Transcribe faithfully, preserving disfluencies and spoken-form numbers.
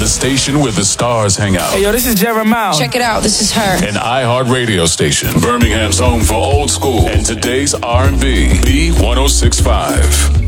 the station where the stars hang out. Hey, yo, this is Jeremiah. Check it out. This is her. An iHeart radio station. Birmingham's home for old school and today's R and B. B one oh six point five.